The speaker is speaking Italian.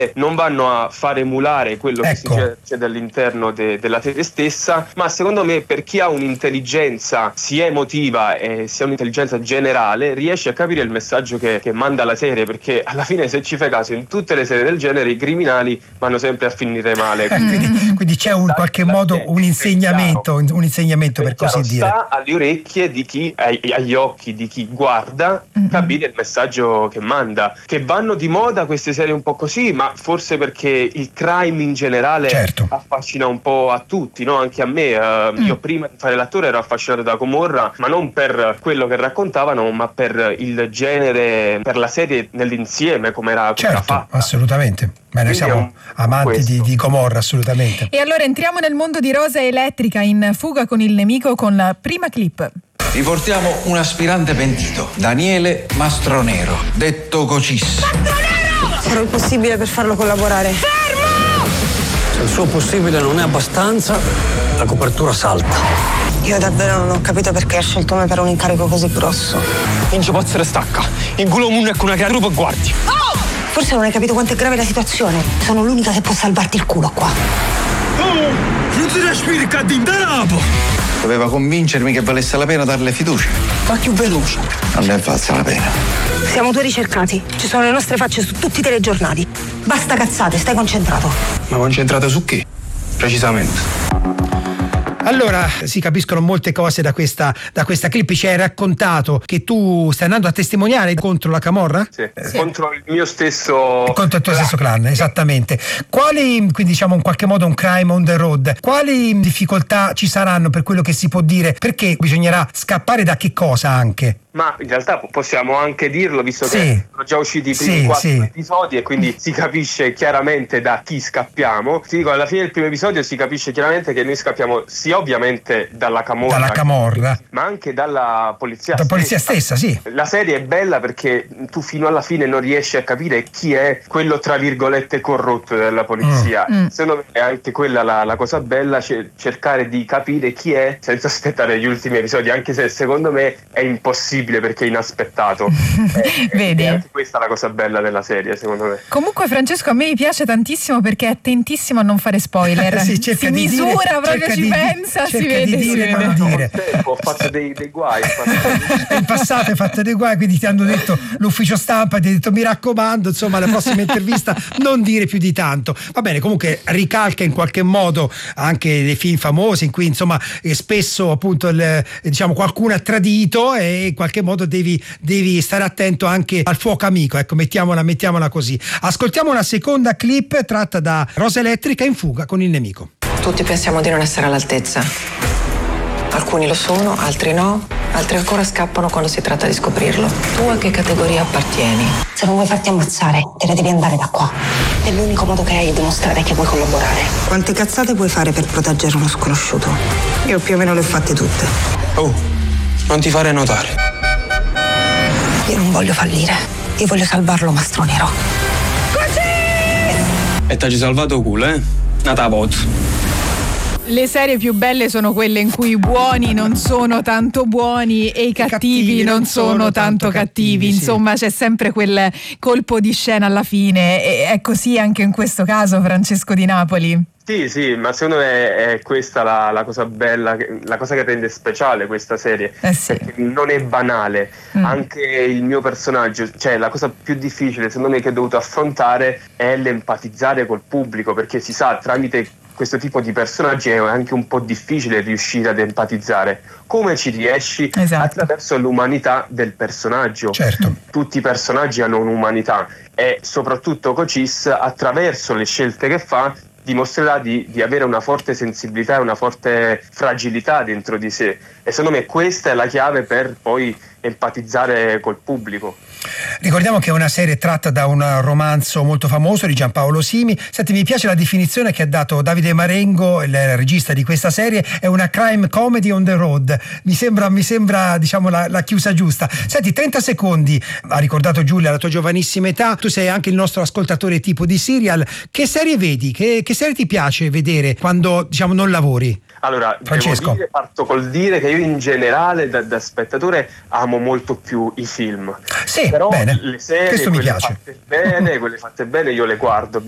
non vanno a far emulare quello che succede all'interno della serie stessa, ma secondo me per chi ha un'intelligenza sia emotiva e sia un'intelligenza generale riesce a capire il messaggio che manda la serie, perché alla fine, se ci fai caso, in tutte le serie del genere i criminali vanno sempre a finire male. Quindi c'è in qualche modo un insegnamento per così dire. Sta alle orecchie di chi, agli occhi di chi guarda, capire il messaggio che manda. Che vanno di moda queste serie un po' così, ma forse perché il crime in generale affascina un po' a tutti, no? Anche a me. Io prima di fare l'attore ero affascinato da Gomorra, ma non per quello che raccontavano, ma per il genere, per la serie nell'insieme, come era fatta. Assolutamente. Ma noi siamo amanti di Gomorra, assolutamente. E allora entriamo nel mondo di Rosa Elettrica, in fuga con il nemico, con la prima clip. Vi portiamo un aspirante pentito, Daniele Mastronero, detto Cocis. Farò il possibile per farlo collaborare. Fermo! Se il suo possibile non è abbastanza, la copertura salta. Io davvero non ho capito perché ha scelto me per un incarico così grosso. Inge Pozzere stacca, in culo un con una creatura per guardi. Oh! Forse non hai capito quanto è grave la situazione. Sono l'unica che può salvarti il culo qua. Non si respira din darapo! Doveva convincermi che valesse la pena darle fiducia. Ma più veloce. Non ne valsa la pena. Siamo due ricercati. Ci sono le nostre facce su tutti i telegiornali. Basta cazzate, stai concentrato. Ma concentrato su chi? Precisamente. Allora, si capiscono molte cose da questa clip. Ci hai raccontato che tu stai andando a testimoniare contro la camorra? Sì. Contro il mio stesso contro il tuo stesso clan, esattamente. Quali, quindi diciamo in qualche modo un crime on the road, quali difficoltà ci saranno, per quello che si può dire? Perché bisognerà scappare da che cosa anche? Ma in realtà possiamo anche dirlo, visto che sono già usciti i primi 4 episodi e quindi si capisce chiaramente da chi scappiamo. Ti dico, alla fine del primo episodio si capisce chiaramente che noi scappiamo sia ovviamente dalla camorra, ma anche dalla polizia stessa, sì. La serie è bella perché tu fino alla fine non riesci a capire chi è quello tra virgolette corrotto della polizia. Secondo me è anche quella la cosa bella, cercare di capire chi è senza aspettare gli ultimi episodi, anche se secondo me è impossibile perché è inaspettato. Vedi? È anche questa la cosa bella della serie, secondo me. Comunque, Francesco, a me piace tantissimo perché è attentissimo a non fare spoiler. Si misura, proprio ci pensa, si vede. Ho fatto dei guai. In passato hai fatto dei guai, quindi ti hanno detto l'ufficio stampa, ti ha detto mi raccomando, insomma, alla prossima intervista non dire più di tanto. Va bene, comunque ricalca in qualche modo anche dei film famosi in cui insomma spesso appunto diciamo qualcuno ha tradito e in qualche modo devi stare attento anche al fuoco amico, ecco, mettiamola così. Ascoltiamo una seconda clip tratta da Rosa Elettrica, in fuga con il nemico. Tutti pensiamo di non essere all'altezza. Alcuni lo sono, altri no, altri ancora scappano quando si tratta di scoprirlo. Tu a che categoria appartieni? Se non vuoi farti ammazzare, te ne devi andare da qua. È l'unico modo che hai di dimostrare che vuoi collaborare. Quante cazzate puoi fare per proteggere uno sconosciuto? Io più o meno le ho fatte tutte. Oh, non ti fare notare. Io non voglio fallire. Io voglio salvarlo, Mastronero. Così! E t'hai salvato culo, eh? Nata bot. Le serie più belle sono quelle in cui i buoni non sono tanto buoni e i cattivi non sono tanto cattivi. Insomma, c'è sempre quel colpo di scena alla fine, e è così anche in questo caso, Francesco di Napoli. Sì, ma secondo me è questa la cosa bella, la cosa che rende speciale questa serie, perché non è banale. Anche il mio personaggio, cioè la cosa più difficile secondo me che ho dovuto affrontare è l'empatizzare col pubblico, perché si sa, tramite questo tipo di personaggi è anche un po' difficile riuscire ad empatizzare. Come ci riesci? Attraverso l'umanità del personaggio. Certo. Tutti i personaggi hanno un'umanità e soprattutto Cocis, attraverso le scelte che fa, dimostrerà di avere una forte sensibilità e una forte fragilità dentro di sé, e secondo me questa è la chiave per poi empatizzare col pubblico. Ricordiamo che è una serie tratta da un romanzo molto famoso di Giampaolo Simi. Senti, mi piace la definizione che ha dato Davide Marengo, il regista di questa serie, è una crime comedy on the road. Mi sembra diciamo la chiusa giusta. Senti, 30 secondi, ha ricordato Giulia la tua giovanissima età, tu sei anche il nostro ascoltatore tipo di serial. Che serie vedi? Che serie ti piace vedere quando diciamo non lavori? Allora, Francesco, parto col dire che io in generale da spettatore amo molto più i film. Sì, però bene. le serie, questo mi piace. quelle fatte bene io le guardo.